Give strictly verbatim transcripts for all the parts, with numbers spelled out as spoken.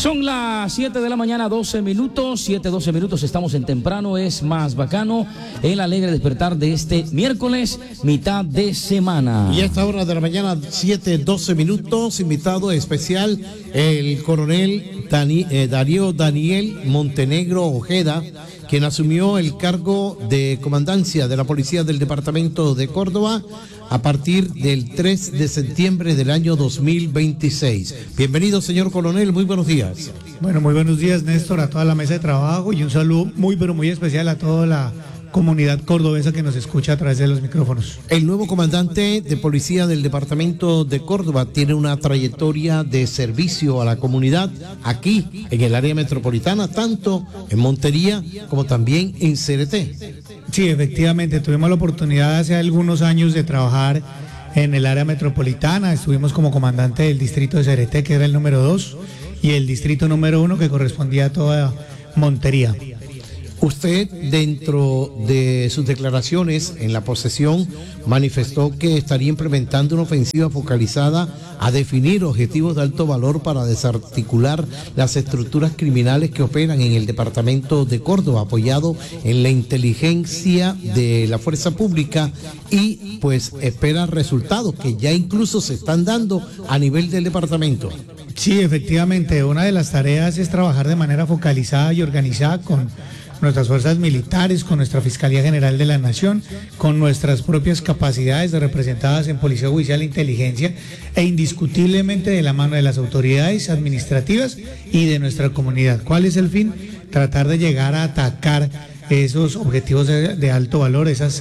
Son las siete de la mañana, doce minutos, siete, doce minutos, estamos en temprano, es más bacano, el alegre despertar de este miércoles, mitad de semana. Y a esta hora de la mañana, siete, doce minutos, invitado especial, el coronel Dani, eh, Darío Daniel Montenegro Ojeda, quien asumió el cargo de comandancia de la Policía del Departamento de Córdoba a partir del tres de septiembre del año dos mil veintiséis. Bienvenido, señor coronel, muy buenos días. Bueno, muy buenos días, Néstor, a toda la mesa de trabajo y un saludo muy, pero muy especial a toda la comunidad cordobesa que nos escucha a través de los micrófonos. El nuevo comandante de policía del departamento de Córdoba tiene una trayectoria de servicio a la comunidad aquí en el área metropolitana, tanto en Montería como también en C R T. Sí, efectivamente, tuvimos la oportunidad hace algunos años de trabajar en el área metropolitana. Estuvimos como comandante del distrito de C R T, que era el número dos, y el distrito número uno, que correspondía a toda Montería. Usted, dentro de sus declaraciones en la posesión, manifestó que estaría implementando una ofensiva focalizada a definir objetivos de alto valor para desarticular las estructuras criminales que operan en el departamento de Córdoba, apoyado en la inteligencia de la fuerza pública, y pues espera resultados que ya incluso se están dando a nivel del departamento. Sí, efectivamente, una de las tareas es trabajar de manera focalizada y organizada con nuestras fuerzas militares, con nuestra Fiscalía General de la Nación, con nuestras propias capacidades representadas en Policía Judicial e Inteligencia, e indiscutiblemente de la mano de las autoridades administrativas y de nuestra comunidad. ¿Cuál es el fin? Tratar de llegar a atacar esos objetivos de, de alto valor, esas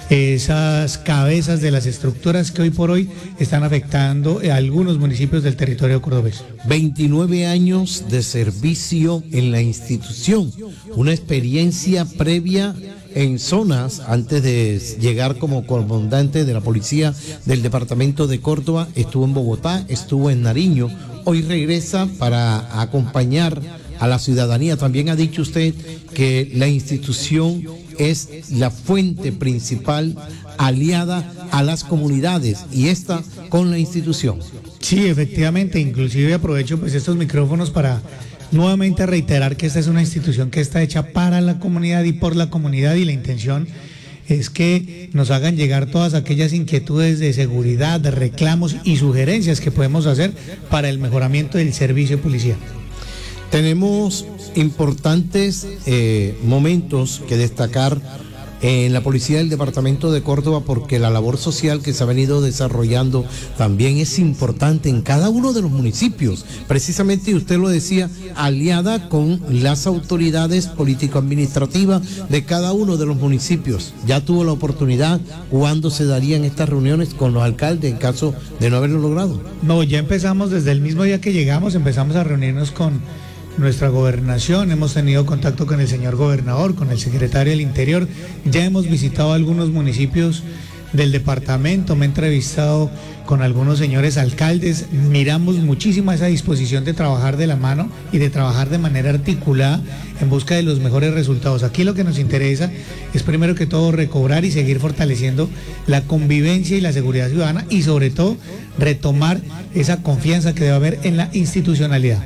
esas cabezas de las estructuras que hoy por hoy están afectando a algunos municipios del territorio cordobés. veintinueve años de servicio en la institución, una experiencia previa en zonas antes de llegar como comandante de la policía del departamento de Córdoba. Estuvo en Bogotá, estuvo en Nariño, hoy regresa para acompañar a la ciudadanía. También ha dicho usted que la institución es la fuente principal aliada a las comunidades y esta con la institución. Sí, efectivamente, inclusive aprovecho pues estos micrófonos para nuevamente reiterar que esta es una institución que está hecha para la comunidad y por la comunidad, y la intención es que nos hagan llegar todas aquellas inquietudes de seguridad, de reclamos y sugerencias que podemos hacer para el mejoramiento del servicio de policía. Tenemos importantes eh, momentos que destacar en la policía del departamento de Córdoba, porque la labor social que se ha venido desarrollando también es importante en cada uno de los municipios, precisamente, y usted lo decía, aliada con las autoridades político-administrativas de cada uno de los municipios. Ya tuvo la oportunidad, ¿cuándo se darían estas reuniones con los alcaldes en caso de no haberlo logrado? No, ya empezamos desde el mismo día que llegamos, empezamos a reunirnos con nuestra gobernación, hemos tenido contacto con el señor gobernador, con el secretario del Interior, ya hemos visitado algunos municipios del departamento, me he entrevistado con algunos señores alcaldes, miramos muchísimo esa disposición de trabajar de la mano y de trabajar de manera articulada en busca de los mejores resultados. Aquí lo que nos interesa es primero que todo recobrar y seguir fortaleciendo la convivencia y la seguridad ciudadana, y sobre todo retomar esa confianza que debe haber en la institucionalidad.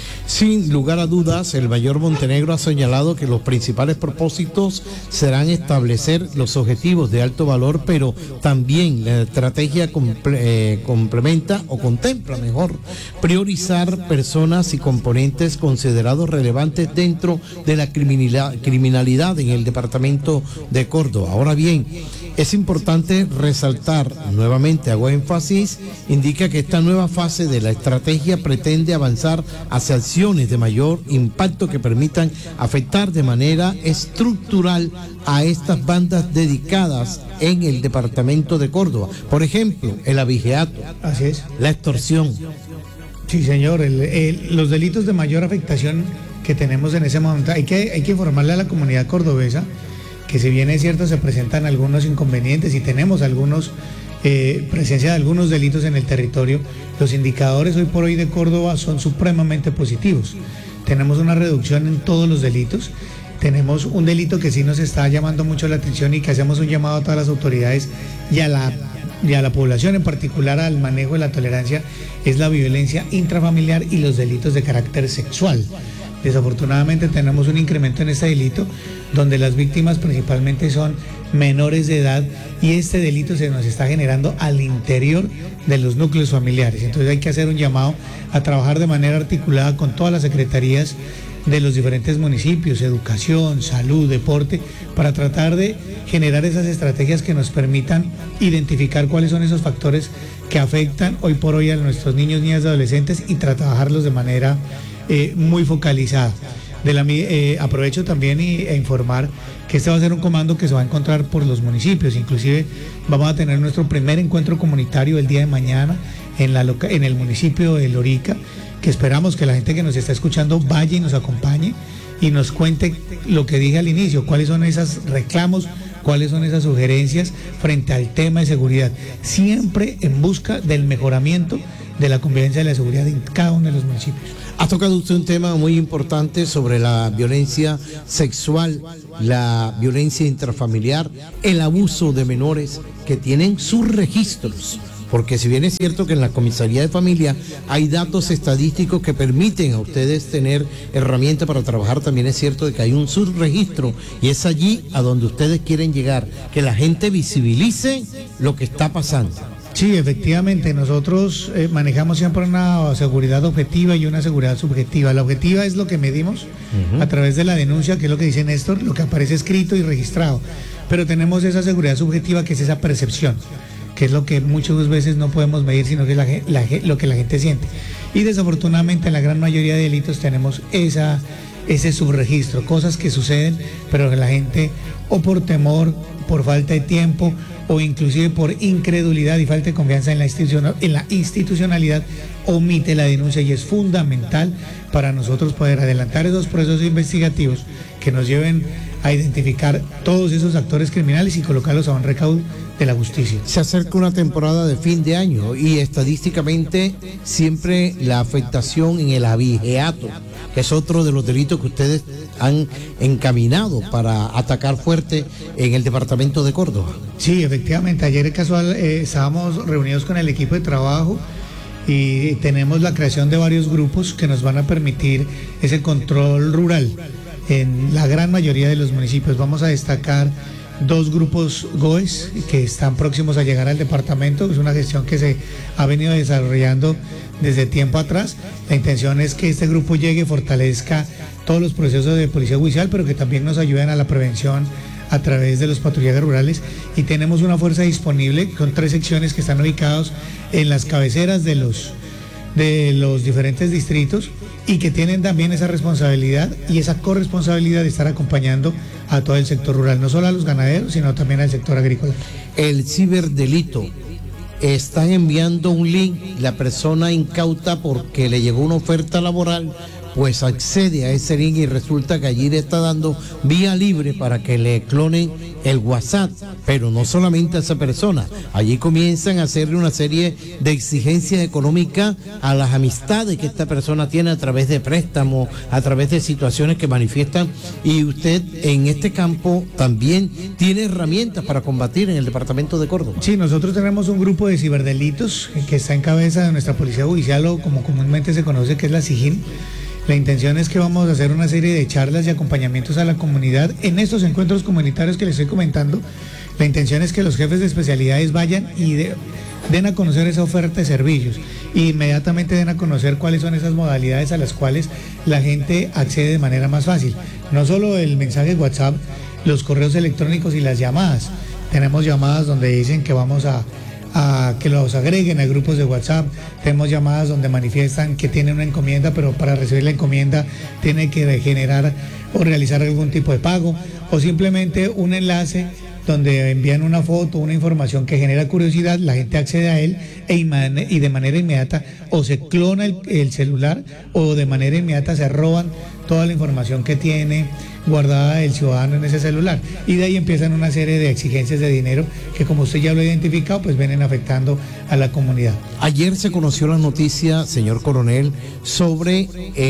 Sin lugar a dudas, el mayor Montenegro ha señalado que los principales propósitos serán establecer los objetivos de alto valor, pero también la estrategia comple eh, complementa o contempla mejor priorizar personas y componentes considerados relevantes dentro de la criminalidad, criminalidad en el departamento de Córdoba. Ahora bien, es importante resaltar, nuevamente hago énfasis, indica que esta nueva fase de la estrategia pretende avanzar hacia acciones de mayor impacto que permitan afectar de manera estructural a estas bandas dedicadas en el departamento de Córdoba. Por ejemplo, el abigeato, así es, la extorsión. Sí, señor, el, el, los delitos de mayor afectación que tenemos en ese momento. Hay que, hay que informarle a la comunidad cordobesa que, si bien es cierto, se presentan algunos inconvenientes y tenemos algunos eh, presencia de algunos delitos en el territorio, los indicadores hoy por hoy de Córdoba son supremamente positivos. Tenemos una reducción en todos los delitos. Tenemos un delito que sí nos está llamando mucho la atención y que hacemos un llamado a todas las autoridades y a la y a la población, en particular al manejo de la tolerancia, es la violencia intrafamiliar y los delitos de carácter sexual. Desafortunadamente tenemos un incremento en este delito, donde las víctimas principalmente son menores de edad y este delito se nos está generando al interior de los núcleos familiares. Entonces hay que hacer un llamado a trabajar de manera articulada con todas las secretarías de los diferentes municipios, educación, salud, deporte, para tratar de generar esas estrategias que nos permitan identificar cuáles son esos factores que afectan hoy por hoy a nuestros niños, niñas y adolescentes y trabajarlos de manera eh, muy focalizada. De la, eh, aprovecho también y, e informar que este va a ser un comando que se va a encontrar por los municipios. Inclusive vamos a tener nuestro primer encuentro comunitario el día de mañana en, la loca, en el municipio de Lorica, que esperamos que la gente que nos está escuchando vaya y nos acompañe y nos cuente lo que dije al inicio, cuáles son esos reclamos, cuáles son esas sugerencias frente al tema de seguridad, siempre en busca del mejoramiento de la convivencia y la seguridad en cada uno de los municipios. Ha tocado usted un tema muy importante sobre la violencia sexual, la violencia intrafamiliar, el abuso de menores que tienen sus registros. Porque si bien es cierto que en la comisaría de familia hay datos estadísticos que permiten a ustedes tener herramientas para trabajar, también es cierto de que hay un subregistro y es allí a donde ustedes quieren llegar, que la gente visibilice lo que está pasando. Sí, efectivamente, nosotros eh, manejamos siempre una seguridad objetiva y una seguridad subjetiva. La objetiva es lo que medimos uh-huh. a través de la denuncia, que es lo que dice Néstor, lo que aparece escrito y registrado. Pero tenemos esa seguridad subjetiva, que es esa percepción, que es lo que muchas veces no podemos medir, sino que es la, la, lo que la gente siente. Y desafortunadamente en la gran mayoría de delitos tenemos esa, ese subregistro, cosas que suceden, pero que la gente, o por temor, por falta de tiempo, o inclusive por incredulidad y falta de confianza en la, institucional, en la institucionalidad, omite la denuncia, y es fundamental para nosotros poder adelantar esos procesos investigativos que nos lleven a identificar todos esos actores criminales y colocarlos a un recaudo de la justicia. Se acerca una temporada de fin de año y estadísticamente siempre la afectación en el abigeato, que es otro de los delitos que ustedes han encaminado para atacar fuerte en el departamento de Córdoba. Sí, efectivamente, ayer casual eh, estábamos reunidos con el equipo de trabajo y tenemos la creación de varios grupos que nos van a permitir ese control rural en la gran mayoría de los municipios. Vamos a destacar dos grupos G O E S que están próximos a llegar al departamento. Es una gestión que se ha venido desarrollando desde tiempo atrás. La intención es que este grupo llegue, fortalezca todos los procesos de policía judicial, pero que también nos ayuden a la prevención a través de los patrullajes rurales. Y tenemos una fuerza disponible con tres secciones que están ubicados en las cabeceras de los, de los diferentes distritos y que tienen también esa responsabilidad y esa corresponsabilidad de estar acompañando a todo el sector rural, no solo a los ganaderos, sino también al sector agrícola. El ciberdelito, están enviando un link, la persona incauta porque le llegó una oferta laboral, pues accede a ese link y resulta que allí le está dando vía libre para que le clonen el WhatsApp, pero no solamente a esa persona, allí comienzan a hacerle una serie de exigencias económicas a las amistades que esta persona tiene a través de préstamos, a través de situaciones que manifiestan, y usted en este campo también tiene herramientas para combatir en el departamento de Córdoba. Sí, nosotros tenemos un grupo de ciberdelitos que está en cabeza de nuestra policía judicial, o como comúnmente se conoce, que es la SIGIN. La intención es que vamos a hacer una serie de charlas y acompañamientos a la comunidad en estos encuentros comunitarios que les estoy comentando. La intención es que los jefes de especialidades vayan y de, den a conocer esa oferta de servicios e inmediatamente den a conocer cuáles son esas modalidades a las cuales la gente accede de manera más fácil. No solo el mensaje de WhatsApp, los correos electrónicos y las llamadas. Tenemos llamadas donde dicen que vamos a a que los agreguen a grupos de WhatsApp. Tenemos llamadas donde manifiestan que tienen una encomienda, pero para recibir la encomienda tiene que generar o realizar algún tipo de pago, o simplemente un enlace donde envían una foto, una información que genera curiosidad, la gente accede a él e y de manera inmediata o se clona el, el celular o de manera inmediata se roban toda la información que tiene guardada el ciudadano en ese celular. Y de ahí empiezan una serie de exigencias de dinero que, como usted ya lo ha identificado, pues vienen afectando a la comunidad. Ayer se conoció la noticia, señor coronel, sobre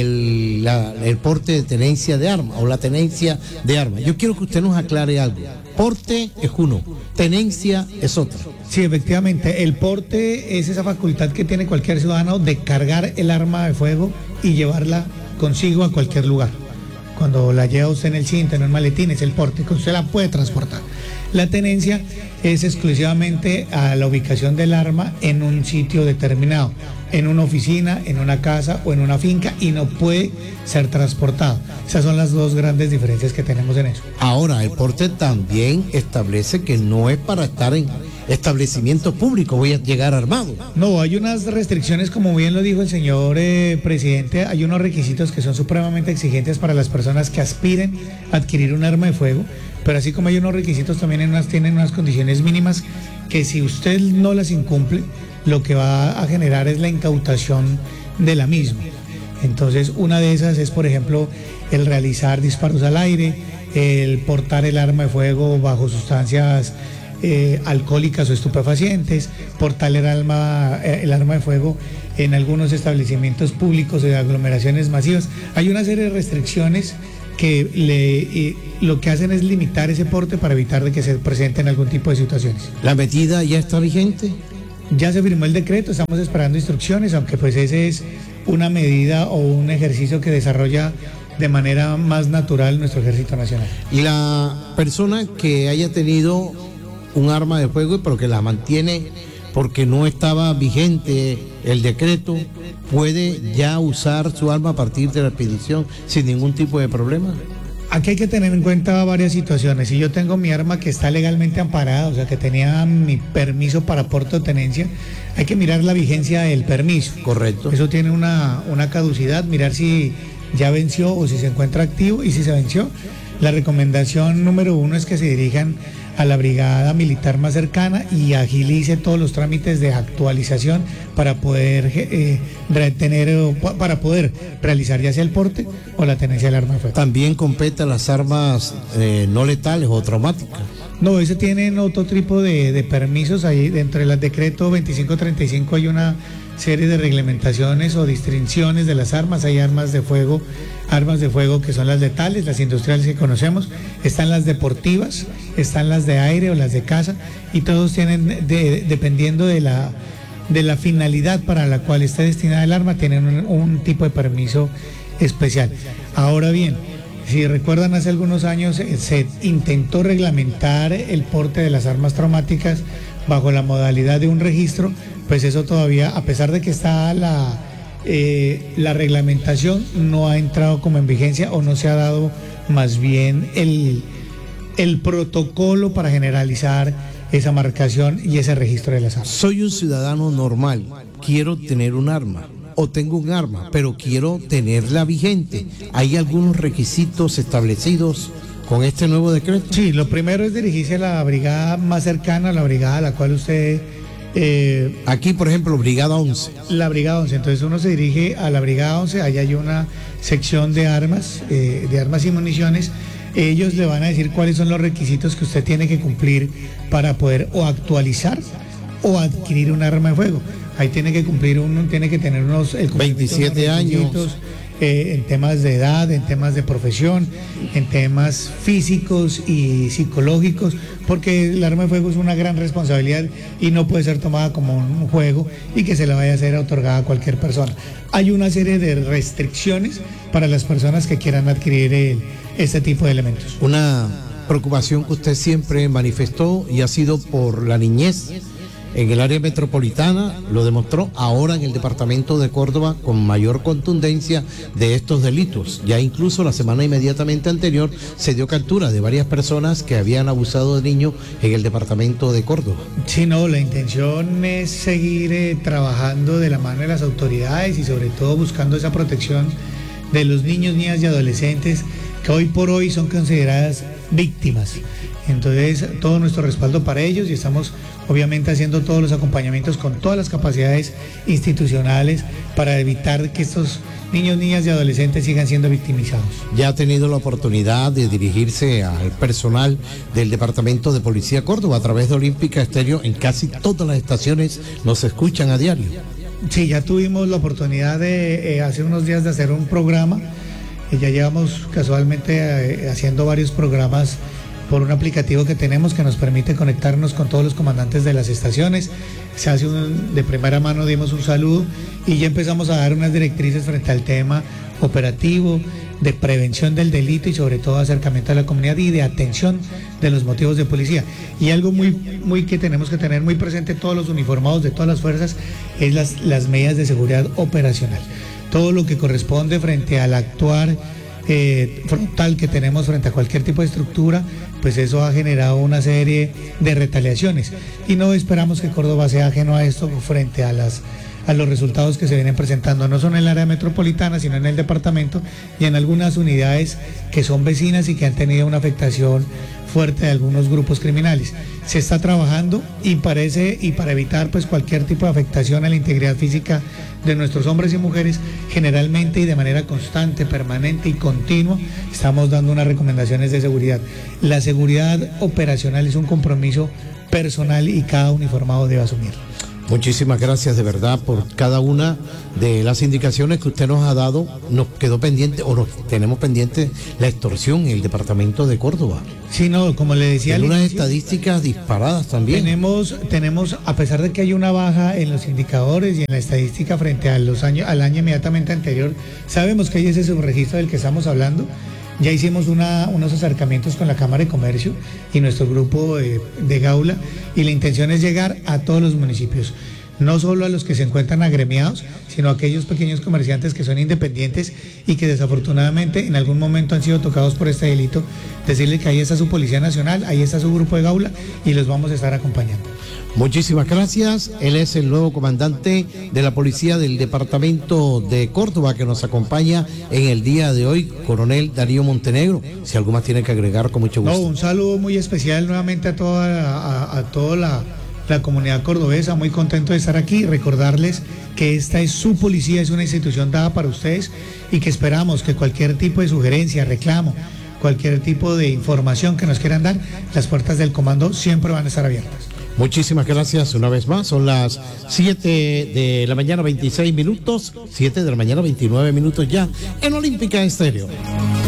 el, la, el porte de tenencia de armas o la tenencia de armas. Yo quiero que usted nos aclare algo. Porte es uno, tenencia es otro. Sí, efectivamente, el porte es esa facultad que tiene cualquier ciudadano de cargar el arma de fuego y llevarla consigo a cualquier lugar. Cuando la lleva usted en el cinto, en el maletín, es el porte, que usted la puede transportar. La tenencia es exclusivamente a la ubicación del arma en un sitio determinado, en una oficina, en una casa o en una finca, y no puede ser transportado. Esas son las dos grandes diferencias que tenemos en eso. Ahora, el porte también establece que no es para estar en establecimientos públicos, voy a llegar armado. No, hay unas restricciones, como bien lo dijo el señor eh, presidente, hay unos requisitos que son supremamente exigentes para las personas que aspiren a adquirir un arma de fuego, pero así como hay unos requisitos, también en unas, tienen unas condiciones mínimas que si usted no las incumple, lo que va a generar es la incautación de la misma. Entonces, una de esas es, por ejemplo, el realizar disparos al aire, el portar el arma de fuego bajo sustancias Eh, alcohólicas o estupefacientes, portar el arma, eh, el arma de fuego en algunos establecimientos públicos o de aglomeraciones masivas. Hay una serie de restricciones que le, eh, lo que hacen es limitar ese porte para evitar de que se presenten algún tipo de situaciones. ¿La medida ya está vigente? Ya se firmó el decreto, estamos esperando instrucciones, aunque pues ese es una medida o un ejercicio que desarrolla de manera más natural nuestro Ejército Nacional. Y la persona que haya tenido un arma de fuego, pero que la mantiene porque no estaba vigente el decreto, ¿puede ya usar su arma a partir de la expedición sin ningún tipo de problema? Aquí hay que tener en cuenta varias situaciones. Si yo tengo mi arma que está legalmente amparada, o sea, que tenía mi permiso para porte o tenencia, hay que mirar la vigencia del permiso. Correcto. Eso tiene una, una caducidad, mirar si ya venció o si se encuentra activo, y si se venció, la recomendación número uno es que se dirijan a la brigada militar más cercana y agilice todos los trámites de actualización para poder eh, retener o para poder realizar ya sea el porte o la tenencia del arma de fuego. También compete a las armas eh, no letales o traumáticas. No, ese tienen otro tipo de, de permisos. Ahí dentro del decreto veinticinco treinta y cinco hay una serie de reglamentaciones o distinciones de las armas. Hay armas de fuego, armas de fuego que son las letales, las industriales que conocemos, están las deportivas, están las de aire o las de caza, y todos tienen, de, dependiendo de la, de la finalidad para la cual esté destinada el arma, tienen un, un tipo de permiso especial. Ahora bien, si recuerdan, hace algunos años eh, se intentó reglamentar el porte de las armas traumáticas bajo la modalidad de un registro, pues eso todavía, a pesar de que está la, eh, la reglamentación, no ha entrado como en vigencia, o no se ha dado más bien el, el protocolo para generalizar esa marcación y ese registro de las armas. Soy un ciudadano normal, quiero tener un arma, o tengo un arma, pero quiero tenerla vigente. ¿Hay algunos requisitos establecidos con este nuevo decreto? Sí, lo primero es dirigirse a la brigada más cercana, a la brigada a la cual usted... Eh, Aquí, por ejemplo, Brigada once. La Brigada once, entonces uno se dirige a la Brigada once, allá hay una sección de armas, eh, de armas y municiones. Ellos le van a decir cuáles son los requisitos que usted tiene que cumplir para poder o actualizar o adquirir un arma de fuego. Ahí tiene que cumplir uno, tiene que tener unos el veintisiete años. Eh, en temas de edad, en temas de profesión, en temas físicos y psicológicos, porque el arma de fuego es una gran responsabilidad y no puede ser tomada como un juego y que se la vaya a ser otorgada a cualquier persona. Hay una serie de restricciones para las personas que quieran adquirir el, este tipo de elementos. Una preocupación que usted siempre manifestó y ha sido por la niñez en el área metropolitana, lo demostró ahora en el departamento de Córdoba con mayor contundencia de estos delitos. Ya incluso la semana inmediatamente anterior se dio captura de varias personas que habían abusado de niños en el departamento de Córdoba. Sí, no, la intención es seguir eh, trabajando de la mano de las autoridades y sobre todo buscando esa protección de los niños, niñas y adolescentes que hoy por hoy son consideradas víctimas. Entonces, todo nuestro respaldo para ellos y estamos obviamente haciendo todos los acompañamientos con todas las capacidades institucionales para evitar que estos niños, niñas y adolescentes sigan siendo victimizados. Ya ha tenido la oportunidad de dirigirse al personal del Departamento de Policía Córdoba a través de Olímpica Estéreo. En casi todas las estaciones nos escuchan a diario. Sí, ya tuvimos la oportunidad de eh, hace unos días de hacer un programa y ya llevamos casualmente eh, haciendo varios programas por un aplicativo que tenemos que nos permite conectarnos con todos los comandantes de las estaciones. Se hace un, de primera mano dimos un saludo y ya empezamos a dar unas directrices frente al tema operativo, de prevención del delito y sobre todo acercamiento a la comunidad y de atención de los motivos de policía. Y algo muy, muy que tenemos que tener muy presente todos los uniformados de todas las fuerzas es las, las medidas de seguridad operacional. Todo lo que corresponde frente al actuar Eh, frontal que tenemos frente a cualquier tipo de estructura, pues eso ha generado una serie de retaliaciones y no esperamos que Córdoba sea ajeno a esto frente a las a los resultados que se vienen presentando, no solo en el área metropolitana, sino en el departamento y en algunas unidades que son vecinas y que han tenido una afectación fuerte de algunos grupos criminales. Se está trabajando y parece, y para evitar pues cualquier tipo de afectación a la integridad física de nuestros hombres y mujeres, generalmente y de manera constante, permanente y continua, estamos dando unas recomendaciones de seguridad. La seguridad operacional es un compromiso personal y cada uniformado debe asumir. Muchísimas gracias de verdad por cada una de las indicaciones que usted nos ha dado. Nos quedó pendiente, o nos tenemos pendiente, la extorsión en el departamento de Córdoba. Sí, no, como le decía. Hay unas estadísticas disparadas también. Tenemos, tenemos, a pesar de que hay una baja en los indicadores y en la estadística frente a los años, al año inmediatamente anterior, sabemos que hay ese subregistro del que estamos hablando. Ya hicimos una, unos acercamientos con la Cámara de Comercio y nuestro grupo de, de Gaula, y la intención es llegar a todos los municipios, no solo a los que se encuentran agremiados, sino a aquellos pequeños comerciantes que son independientes y que desafortunadamente en algún momento han sido tocados por este delito, decirle que ahí está su Policía Nacional, ahí está su grupo de Gaula y los vamos a estar acompañando. Muchísimas gracias. Él es el nuevo comandante de la Policía del Departamento de Córdoba que nos acompaña en el día de hoy, Coronel Darío Montenegro. Si algo más tiene que agregar, con mucho gusto. No, un saludo muy especial nuevamente a toda, a, a toda la, la comunidad cordobesa, muy contento de estar aquí, recordarles que esta es su policía, es una institución dada para ustedes y que esperamos que cualquier tipo de sugerencia, reclamo, cualquier tipo de información que nos quieran dar, las puertas del comando siempre van a estar abiertas. Muchísimas gracias una vez más. Son las siete de la mañana, veintiséis minutos, siete de la mañana, veintinueve minutos ya en Olímpica Estéreo.